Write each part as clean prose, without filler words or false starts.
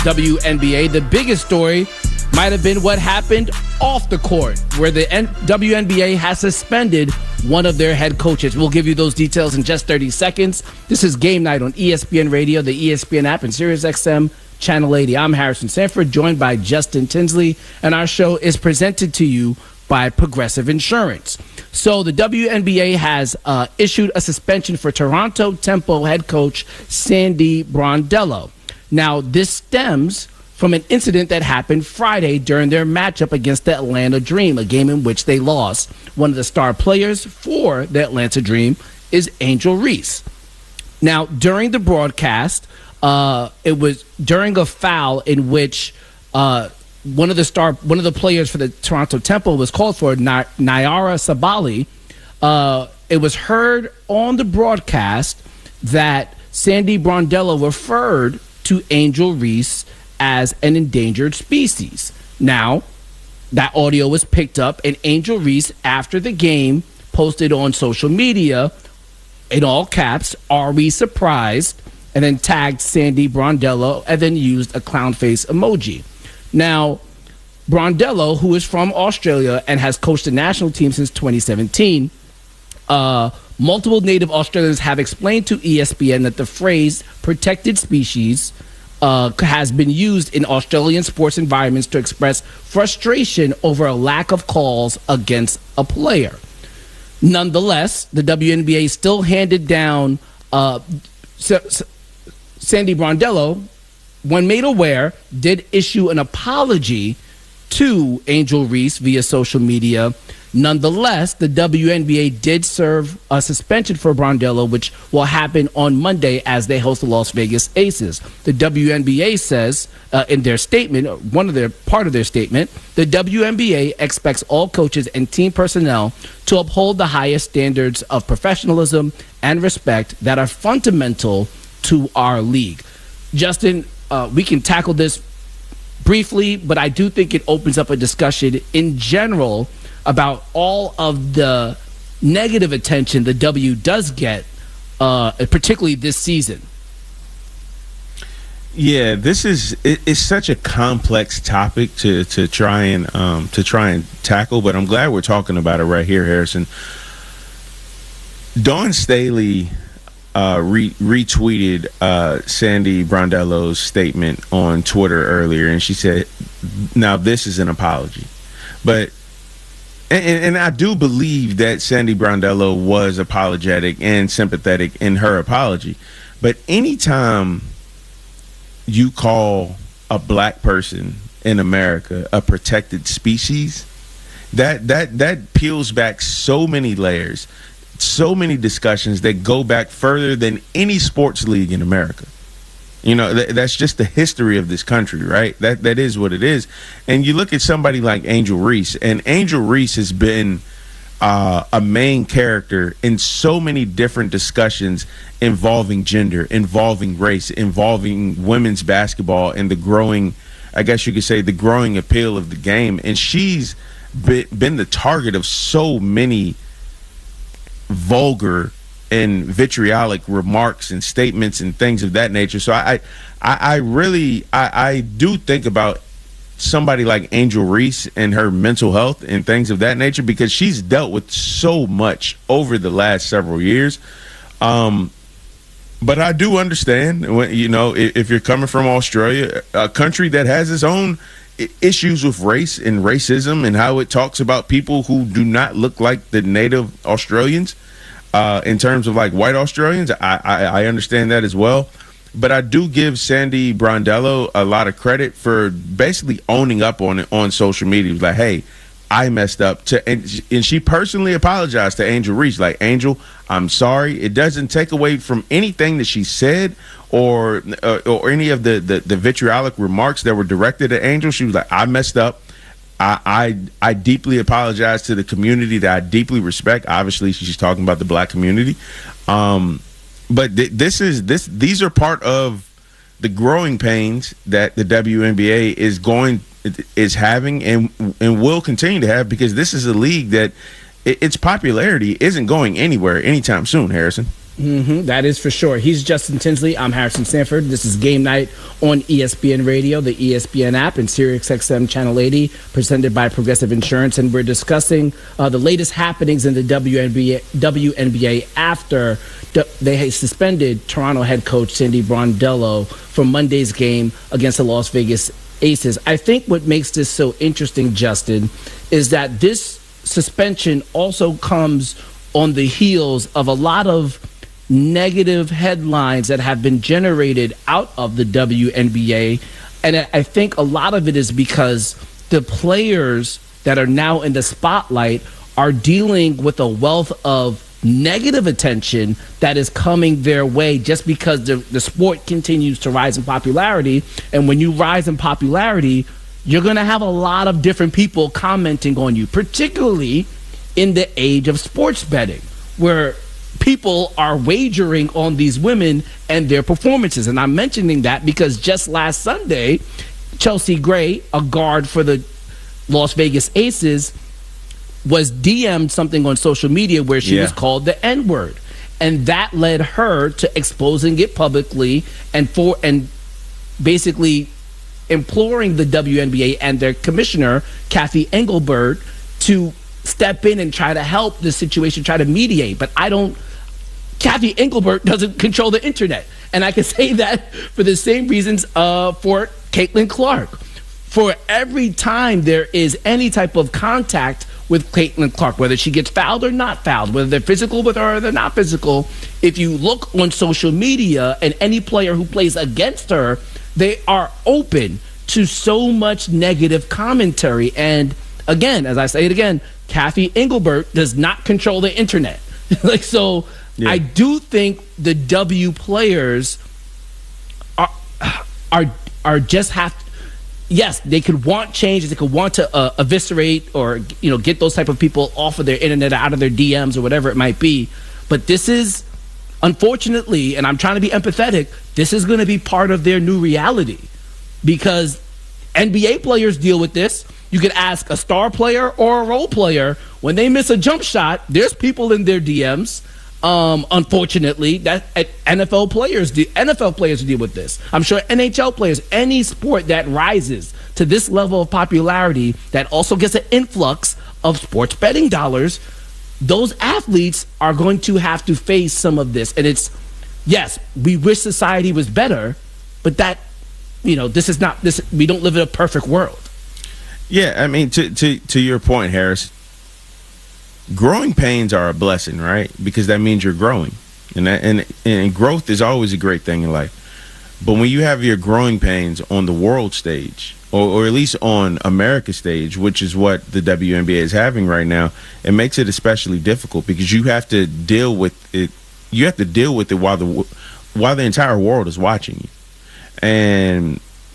WNBA. The biggest story might have been what happened off the court, where the WNBA has suspended one of their head coaches. We'll give you those details in just 30 seconds. This is Game Night on ESPN Radio, the ESPN app, and SiriusXM Channel 80. I'm Harrison Sanford, joined by Justin Tinsley, and our show is presented to you by Progressive Insurance. So the WNBA has issued a suspension for Toronto Tempo head coach Sandy Brondello. Now, this stems from an incident that happened Friday during their matchup against the Atlanta Dream, a game in which they lost. One of the star players for the Atlanta Dream is Angel Reese. Now, during the broadcast, it was during a foul in which one of the players for the Toronto Tempo was called for, Nyara Sabali. It was heard on the broadcast that Sandy Brondello referred to Angel Reese as an endangered species. Now, that audio was picked up, and Angel Reese, after the game, posted on social media, in all caps, "Are we surprised?" and then tagged Sandy Brondello, and then used a clown face emoji. Now, Brondello, who is from Australia and has coached the national team since 2017, multiple native Australians have explained to ESPN that the phrase protected species has been used in Australian sports environments to express frustration over a lack of calls against a player. Nonetheless, the WNBA still handed down Sandy Brondello, when made aware, did issue an apology to Angel Reese via social media. Nonetheless, the WNBA did serve a suspension for Brondello, which will happen on Monday as they host the Las Vegas Aces. The WNBA says in their statement, part of their statement, the WNBA expects all coaches and team personnel to uphold the highest standards of professionalism and respect that are fundamental to our league. Justin, we can tackle this briefly, but I do think it opens up a discussion in general about all of the negative attention the W does get, particularly this season. Yeah, it's such a complex topic to try and tackle, but I'm glad we're talking about it right here, Harrison. Dawn Staley retweeted Sandy Brondello's statement on Twitter earlier, and she said, "Now this is an apology," but. And I do believe that Sandy Brondello was apologetic and sympathetic in her apology. But anytime you call a black person in America a protected species, that peels back so many layers, so many discussions that go back further than any sports league in America. You know, that's just the history of this country, right? That is what it is. And you look at somebody like Angel Reese, and Angel Reese has been a main character in so many different discussions involving gender, involving race, involving women's basketball, and the growing, I guess you could say, the growing appeal of the game. And she's been the target of so many vulgar and vitriolic remarks and statements and things of that nature. So I really do think about somebody like Angel Reese and her mental health and things of that nature, because she's dealt with so much over the last several years. But I do understand, you know, if you're coming from Australia, a country that has its own issues with race and racism and how it talks about people who do not look like the native Australians, in terms of like white Australians, I understand that as well. But I do give Sandy Brondello a lot of credit for basically owning up on it on social media. Like, hey, I messed up. And she personally apologized to Angel Reese. Like, Angel, I'm sorry. It doesn't take away from anything that she said or any of the vitriolic remarks that were directed at Angel. She was like, I messed up. I deeply apologize to the community that I deeply respect. Obviously, she's talking about the black community. But these are part of the growing pains that the WNBA is having and will continue to have, because this is a league that its popularity isn't going anywhere anytime soon, Harrison. That is for sure. He's Justin Tinsley. I'm Harrison Sanford. This is Game Night on ESPN Radio, the ESPN app, and SiriusXM Channel 80, presented by Progressive Insurance. And we're discussing the latest happenings in the WNBA after they suspended Toronto head coach Sandy Brondello for Monday's game against the Las Vegas Aces. I think what makes this so interesting, Justin, is that this suspension also comes on the heels of a lot of negative headlines that have been generated out of the WNBA. And I think a lot of it is because the players that are now in the spotlight are dealing with a wealth of negative attention that is coming their way just because the sport continues to rise in popularity. And when you rise in popularity, you're going to have a lot of different people commenting on you, particularly in the age of sports betting, where people are wagering on these women and their performances. And I'm mentioning that because just last Sunday, Chelsea Gray, a guard for the Las Vegas Aces, was DM'd something on social media where she was called the N-word. And that led her to exposing it publicly and basically imploring the WNBA and their commissioner, Kathy Engelbert, to step in and try to help the situation, try to mediate. But Kathy Engelbert doesn't control the internet. And I can say that for the same reasons for Caitlin Clark. For every time there is any type of contact with Caitlin Clark, whether she gets fouled or not fouled, whether they're physical with her or they're not physical, if you look on social media and any player who plays against her, they are open to so much negative commentary. And again, as I say it again, Kathy Engelbert does not control the internet. I do think the W players are just yes, they could want change. They could want to eviscerate or get those type of people off of their internet, out of their DMs or whatever it might be. But this is, unfortunately, and I'm trying to be empathetic, this is going to be part of their new reality because NBA players deal with this. You could ask a star player or a role player when they miss a jump shot. There's people in their DMs. Unfortunately, that NFL players deal with this. I'm sure NHL players, any sport that rises to this level of popularity that also gets an influx of sports betting dollars, those athletes are going to have to face some of this. And yes, we wish society was better, but this is not this. We don't live in a perfect world. Yeah, I mean, to your point, Harris, growing pains are a blessing, right? Because that means you're growing, and growth is always a great thing in life. But when you have your growing pains on the world stage, or at least on America's stage, which is what the WNBA is having right now, it makes it especially difficult because you have to deal with it. You have to deal with it while the entire world is watching you. And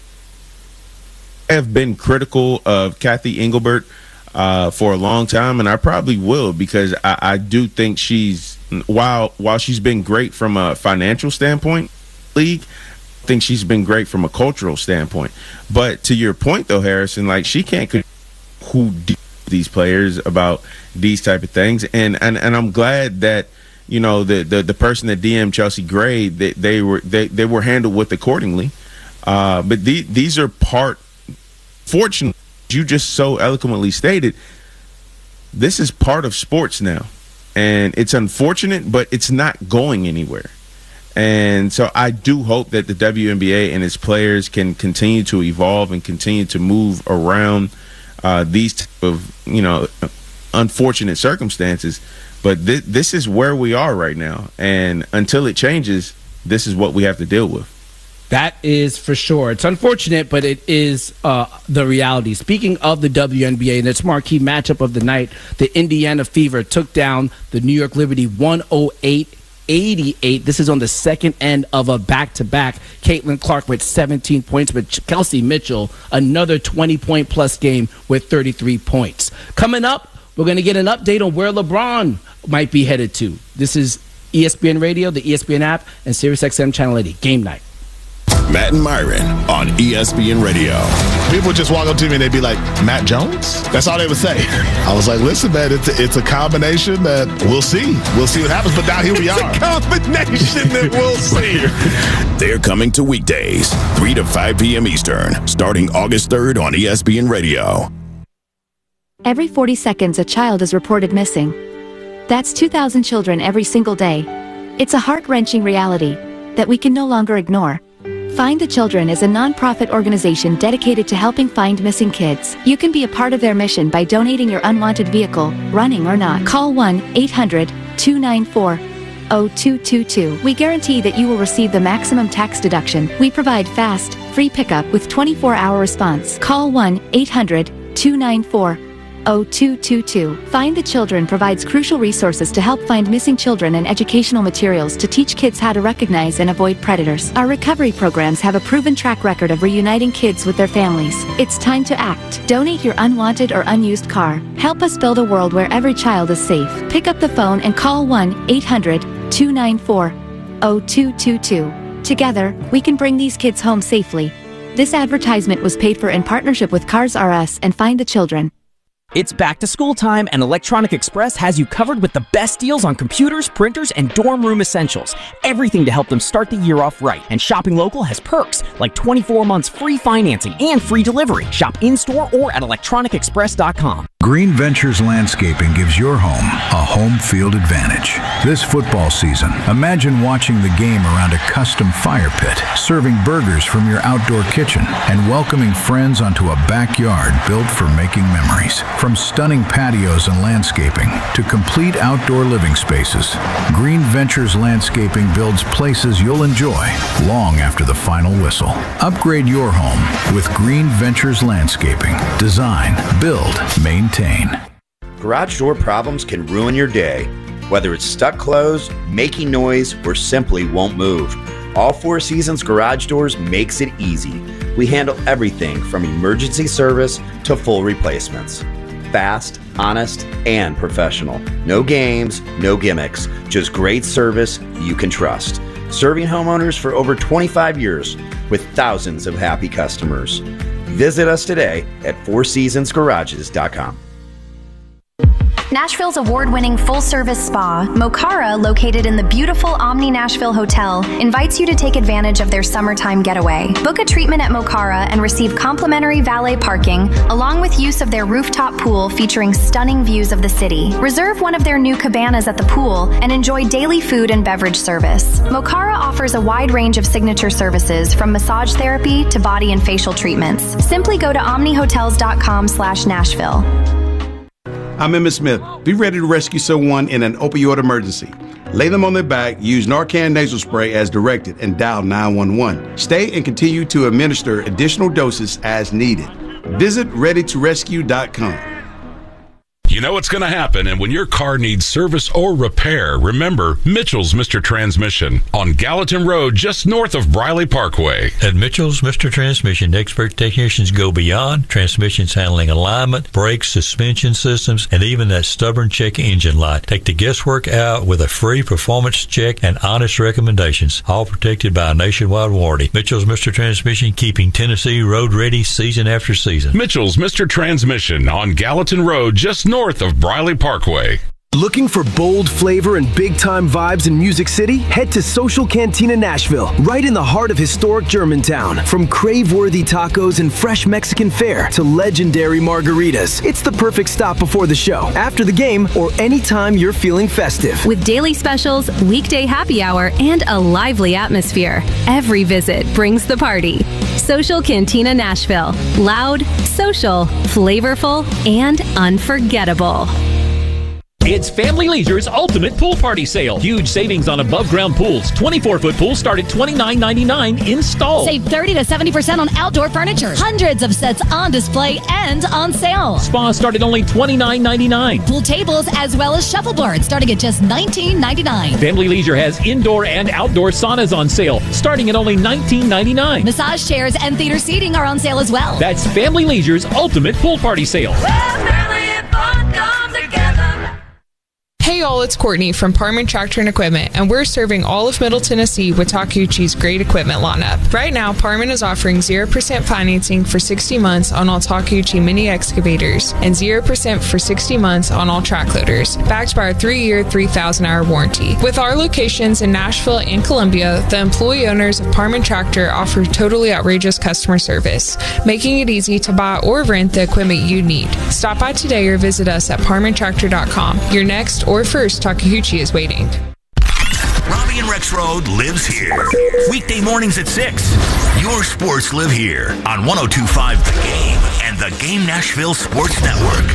I have been critical of Kathy Engelbert for a long time, and I probably will because I do think while she's been great from a financial standpoint, I think she's been great from a cultural standpoint. But to your point, though, Harrison, she can't control who these players about these type of things, and I'm glad that the person that DM'd Chelsea Gray, they were handled with accordingly. But these are fortunately, you just so eloquently stated, this is part of sports now, and it's unfortunate, but it's not going anywhere. And so I do hope that the WNBA and its players can continue to evolve and continue to move around these type of unfortunate circumstances. But this is where we are right now, and until it changes, this is what we have to deal with. That is for sure. It's unfortunate, but it is the reality. Speaking of the WNBA and its marquee matchup of the night, the Indiana Fever took down the New York Liberty 108-88. This is on the second end of a back-to-back. Caitlin Clark with 17 points, but Kelsey Mitchell, another 20-point-plus game with 33 points. Coming up, we're going to get an update on where LeBron might be headed to. This is ESPN Radio, the ESPN app, and SiriusXM Channel 80. Game night. Matt and Myron on ESPN Radio. People would just walk up to me and they'd be like, Matt Jones? That's all they would say. I was like, listen, man, it's a combination that we'll see. We'll see what happens. But now here we are. It's a combination that we'll see. They're coming to weekdays, 3 to 5 p.m. Eastern, starting August 3rd on ESPN Radio. Every 40 seconds, a child is reported missing. That's 2,000 children every single day. It's a heart-wrenching reality that we can no longer ignore. Find the Children is a non-profit organization dedicated to helping find missing kids. You can be a part of their mission by donating your unwanted vehicle, running or not. Call 1-800-294-0222. We guarantee that you will receive the maximum tax deduction. We provide fast, free pickup with 24-hour response. Call 1-800-294-0222. Find the Children provides crucial resources to help find missing children and educational materials to teach kids how to recognize and avoid predators. Our recovery programs have a proven track record of reuniting kids with their families. It's time to act. Donate your unwanted or unused car. Help us build a world where every child is safe. Pick up the phone and call 1-800-294-0222. Together, we can bring these kids home safely. This advertisement was paid for in partnership with Cars R Us and Find the Children. It's back to school time, and Electronic Express has you covered with the best deals on computers, printers, and dorm room essentials. Everything to help them start the year off right. And shopping local has perks like 24 months free financing and free delivery. Shop in-store or at electronicexpress.com. Green Ventures Landscaping gives your home a home field advantage. This football season, imagine watching the game around a custom fire pit, serving burgers from your outdoor kitchen, and welcoming friends onto a backyard built for making memories. From stunning patios and landscaping to complete outdoor living spaces, Green Ventures Landscaping builds places you'll enjoy long after the final whistle. Upgrade your home with Green Ventures Landscaping. Design, build, maintain. Garage door problems can ruin your day. Whether it's stuck closed, making noise, or simply won't move, All Four Seasons Garage Doors makes it easy. We handle everything from emergency service to full replacements. Fast, honest, and professional. No games, no gimmicks, just great service you can trust. Serving homeowners for over 25 years with thousands of happy customers. Visit us today at fourseasonsgarages.com. Nashville's award-winning full-service spa, Mokara, located in the beautiful Omni Nashville Hotel, invites you to take advantage of their summertime getaway. Book a treatment at Mokara and receive complimentary valet parking, along with use of their rooftop pool featuring stunning views of the city. Reserve one of their new cabanas at the pool and enjoy daily food and beverage service. Mokara offers a wide range of signature services, from massage therapy to body and facial treatments. Simply go to omnihotels.com/Nashville. I'm Emmitt Smith. Be ready to rescue someone in an opioid emergency. Lay them on their back, use Narcan nasal spray as directed, and dial 911. Stay and continue to administer additional doses as needed. Visit readytorescue.com. You know what's going to happen, and when your car needs service or repair, remember Mitchell's Mr. Transmission on Gallatin Road, just north of Briley Parkway. At Mitchell's Mr. Transmission, expert technicians go beyond transmissions handling alignment, brakes, suspension systems, and even that stubborn check engine light. Take the guesswork out with a free performance check and honest recommendations, all protected by a nationwide warranty. Mitchell's Mr. Transmission, keeping Tennessee road ready season after season. Mitchell's Mr. Transmission on Gallatin Road, just north of Briley Parkway. Looking for bold flavor and big-time vibes in Music City? Head to Social Cantina Nashville, right in the heart of historic Germantown. From crave-worthy tacos and fresh Mexican fare to legendary margaritas, it's the perfect stop before the show, after the game, or anytime you're feeling festive. With daily specials, weekday happy hour, and a lively atmosphere, every visit brings the party. Social Cantina Nashville. Loud, social, flavorful, and unforgettable. It's Family Leisure's Ultimate Pool Party Sale. Huge savings on above-ground pools. 24-foot pools start at $29.99 installed. Save 30 to 70% on outdoor furniture. Hundreds of sets on display and on sale. Spas start at only $29.99. Pool tables as well as shuffleboards starting at just $19.99. Family Leisure has indoor and outdoor saunas on sale starting at only $19.99. Massage chairs and theater seating are on sale as well. That's Family Leisure's Ultimate Pool Party Sale. Where family and fun come together. Hey Hey y'all, it's Courtney from Parman Tractor and Equipment, and we're serving all of Middle Tennessee with Takeuchi's great equipment lineup. Right now, Parman is offering 0% financing for 60 months on all Takeuchi mini excavators and 0% for 60 months on all track loaders, backed by our 3-year, 3,000-hour warranty. With our locations in Nashville and Columbia, the employee owners of Parman Tractor offer totally outrageous customer service, making it easy to buy or rent the equipment you need. Stop by today or visit us at parmantractor.com. Your next or first Takeuchi is waiting. Robbie and Rex Road lives here. Weekday mornings at 6. Your sports live here on 102.5 The Game and the Game Nashville Sports Network.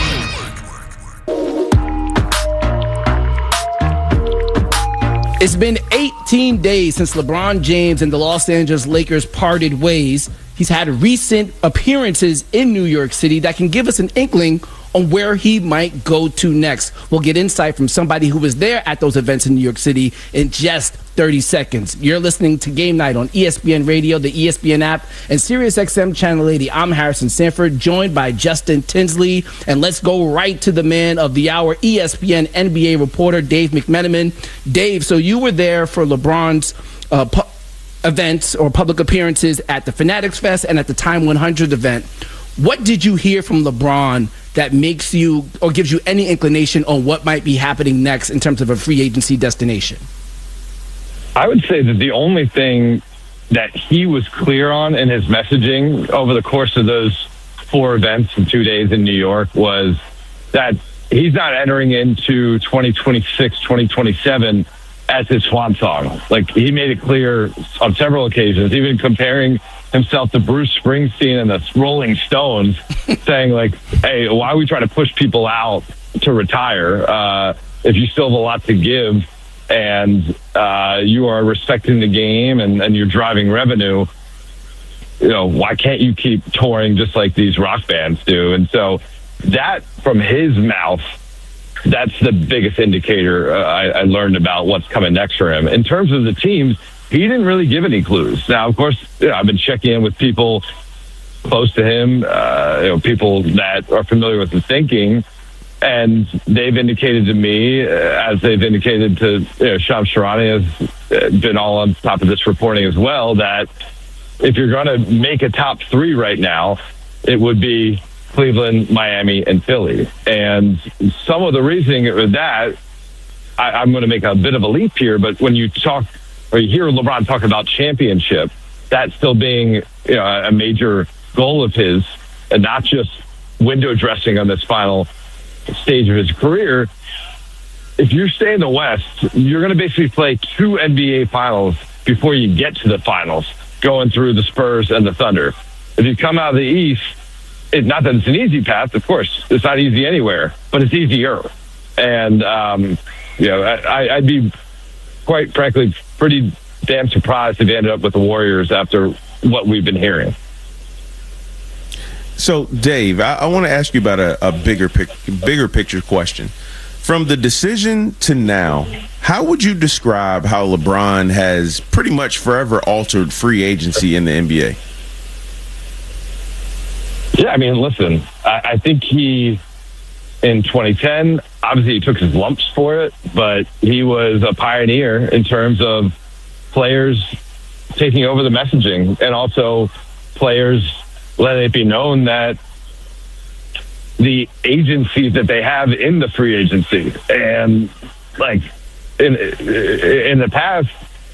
It's been 18 days since LeBron James and the Los Angeles Lakers parted ways. He's had recent appearances in New York City that can give us an inkling on where he might go to next. We'll get insight from somebody who was there at those events in New York City in just 30 seconds. You're listening to Game Night on ESPN Radio, the ESPN app, and SiriusXM Channel 80. I'm Harrison Sanford, joined by Justin Tinsley. And let's go right to the man of the hour, ESPN NBA reporter Dave McMenamin. Dave, so you were there for LeBron's events or public appearances at the Fanatics Fest and at the Time 100 event. What did you hear from LeBron that makes you or gives you any inclination on what might be happening next in terms of a free agency destination? I would say that the only thing that he was clear on in his messaging over the course of those 4 events and 2 days in New York was that he's not entering into 2026, 2027 as his swan song. Like, he made it clear on several occasions, even comparing himself to Bruce Springsteen and the Rolling Stones, saying like, hey, why are we trying to push people out to retire if you still have a lot to give and you are respecting the game and you're driving revenue? You know, why can't you keep touring just like these rock bands do? And so that, from his mouth, that's the biggest indicator I learned about what's coming next for him. In terms of the teams, he didn't really give any clues. Now, of course, I've been checking in with people close to him, people that are familiar with the thinking, and they've indicated to me, as they've indicated to Shams Charania, has been all on top of this reporting as well, that if you're going to make a top 3 right now, it would be Cleveland, Miami, and Philly. And some of the reasoning with that, I'm going to make a bit of a leap here, but when you talk or you hear LeBron talk about championship, that still being a major goal of his, and not just window dressing on this final stage of his career. If you stay in the West, you're going to basically play 2 NBA finals before you get to the finals, going through the Spurs and the Thunder. If you come out of the East, not that it's an easy path, of course, it's not easy anywhere, but it's easier. And, I'd be, quite frankly, pretty damn surprised if he ended up with the Warriors after what we've been hearing. So, Dave, I want to ask you about a bigger picture question. From the decision to now, how would you describe how LeBron has pretty much forever altered free agency in the NBA? Yeah, I mean, listen, I think he, in 2010, obviously he took his lumps for it, but he was a pioneer in terms of players taking over the messaging and also players letting it be known that the agencies that they have in the free agency, and like in the past,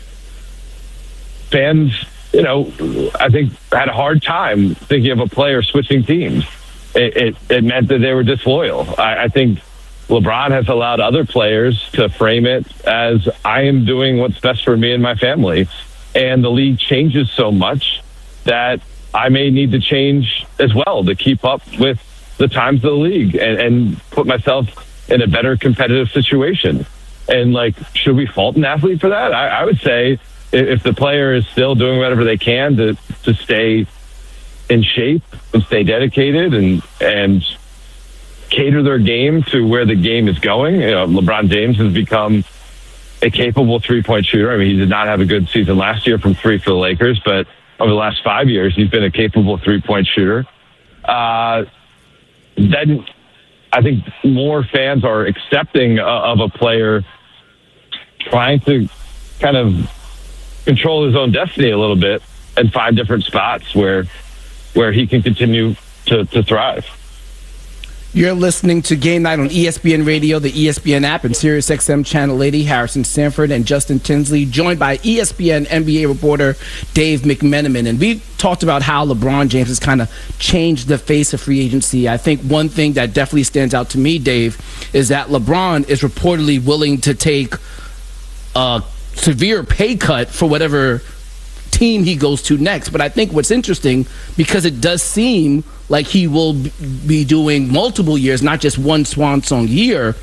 fans, I think had a hard time thinking of a player switching teams. It meant that they were disloyal. I think LeBron has allowed other players to frame it as, I am doing what's best for me and my family. And the league changes so much that I may need to change as well to keep up with the times of the league and put myself in a better competitive situation. And should we fault an athlete for that? I would say if the player is still doing whatever they can to stay in shape and stay dedicated and cater their game to where the game is going. LeBron James has become a capable 3-point shooter. I mean, he did not have a good season last year from 3 for the Lakers, but over the last 5 years, he's been a capable 3-point shooter. Then I think more fans are accepting of a player trying to kind of control his own destiny a little bit and find different spots where he can continue to thrive. You're listening to Game Night on ESPN Radio, the ESPN app, and SiriusXM Channel 80. Harrison Sanford and Justin Tinsley, joined by ESPN NBA reporter Dave McMenamin. And we talked about how LeBron James has kind of changed the face of free agency. I think one thing that definitely stands out to me, Dave, is that LeBron is reportedly willing to take a severe pay cut for whatever team he goes to next. But I think what's interesting, because it does seem like he will be doing multiple years, not just one swan song year,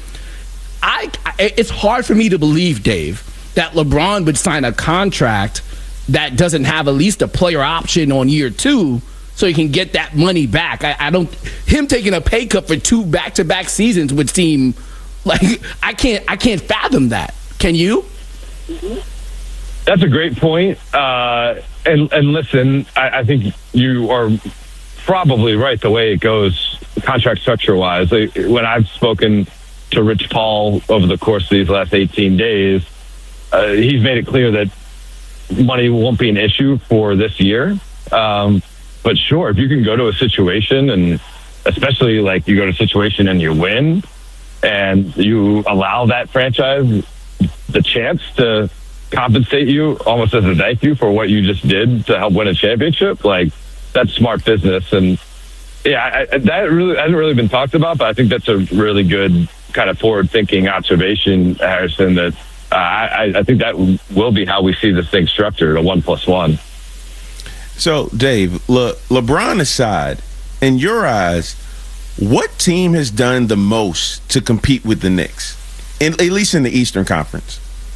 it's hard for me to believe, Dave, that LeBron would sign a contract that doesn't have at least a player option on year 2 so he can get that money back. Him taking a pay cut for 2 back-to-back seasons would seem like I can't fathom that. Can you? That's a great point. And listen, I think you are probably right the way it goes contract structure wise. When I've spoken to Rich Paul over the course of these last 18 days, he's made it clear that money won't be an issue for this year. But sure, if you can go to a situation, and especially like you go to a situation and you win and you allow that franchise the chance to compensate you almost as a thank you for what you just did to help win a championship, like that's smart business. And yeah, that really hasn't really been talked about, but I think that's a really good kind of forward-thinking observation, Harrison, that I think that will be how we see this thing structured, a 1+1. So, Dave, LeBron aside, in your eyes, what team has done the most to compete with the Knicks, at least in the Eastern Conference?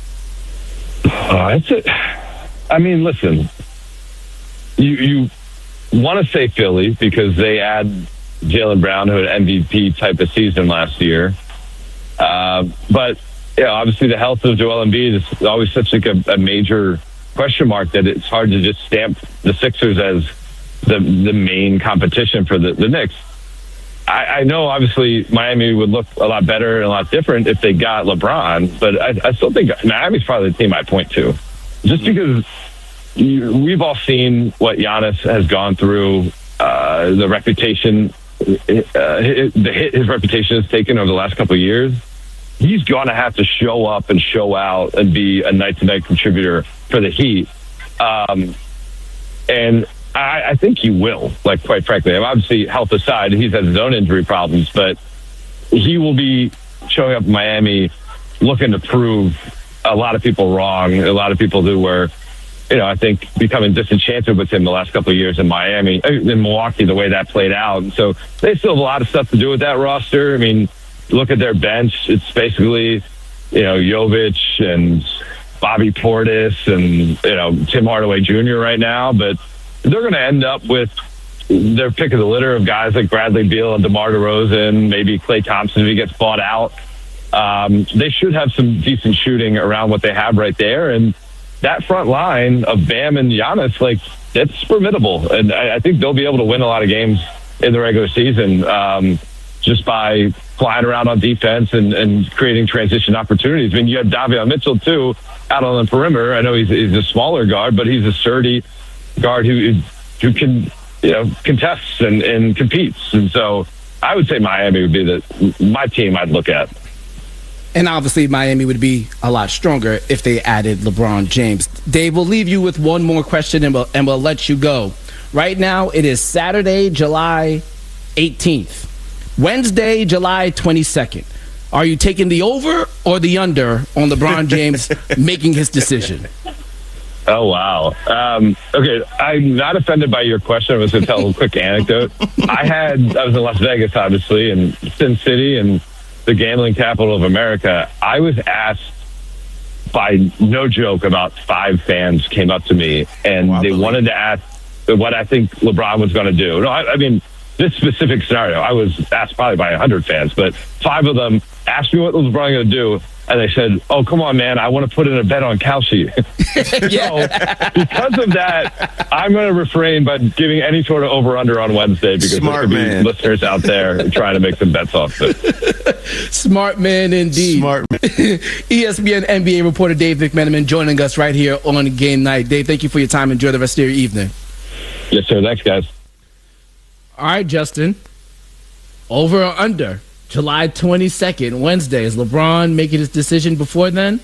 I mean, listen, you want to say Philly because they had Jaylen Brown, who had an MVP type of season last year. But obviously the health of Joel Embiid is always such like a major question mark that it's hard to just stamp the Sixers as the main competition for the Knicks. I know obviously Miami would look a lot better and a lot different if they got LeBron, but I still think Miami's probably the team I point to, just because we've all seen what Giannis has gone through, the reputation, the hit his reputation has taken over the last couple of years. He's going to have to show up and show out and be a night-to-night contributor for the Heat. And I think he will, like, quite frankly. I mean, obviously, health aside, he's had his own injury problems, but he will be showing up in Miami looking to prove a lot of people wrong, a lot of people who were, I think, becoming disenchanted with him the last couple of years in Miami, in Milwaukee, the way that played out. And so they still have a lot of stuff to do with that roster. I mean, look at their bench. It's basically, Jovic and Bobby Portis and, Tim Hardaway Jr. right now, but they're going to end up with their pick of the litter of guys like Bradley Beal and DeMar DeRozan, maybe Klay Thompson if he gets bought out. They should have some decent shooting around what they have right there. And that front line of Bam and Giannis, like, it's formidable. And I think they'll be able to win a lot of games in the regular season just by flying around on defense and creating transition opportunities. I mean, you have Davion Mitchell, too, out on the perimeter. I know he's a smaller guard, but he's a sturdy guard who can contests and competes. And so I would say Miami would be my team I'd look at. And obviously Miami would be a lot stronger if they added LeBron James. Dave, we'll leave you with one more question and we'll let you go. Right now it is Saturday, July 18th. Wednesday, July 22nd. Are you taking the over or the under on LeBron James making his decision? Oh, wow. Okay, I'm not offended by your question. I was going to tell a quick anecdote. I was in Las Vegas, obviously, and Sin City, and the gambling capital of America. I was asked by, no joke, about 5 fans came up to me, and they wanted to ask what I think LeBron was going to do. No, I mean, this specific scenario, I was asked probably by 100 fans, but 5 of them asked me what LeBron was going to do, And they said, "Oh, come on, man, I want to put in a bet on Kelsey." So because of that, I'm going to refrain by giving any sort of over-under on Wednesday because Smart there could man. be listeners out there trying to make some bets off it. Smart man indeed. Smart man. ESPN NBA reporter Dave McMenamin joining us right here on Game Night. Dave, thank you for your time. Enjoy the rest of your evening. Yes, sir. Thanks, guys. All right, Justin. Over or under July 22nd, Wednesday. Is LeBron making his decision before then?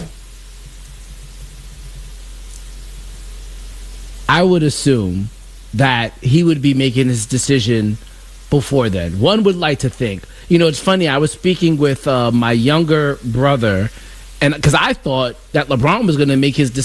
I would assume that he would be making his decision before then. One would like to think. You know, it's funny. I was speaking with my younger brother, and because I thought that LeBron was going to make his decision